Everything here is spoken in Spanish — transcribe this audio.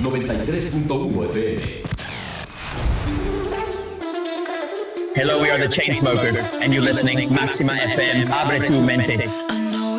93.1 FM. Hello, we are the Chainsmokers, and you're listening Maxima FM. Abre tu mente.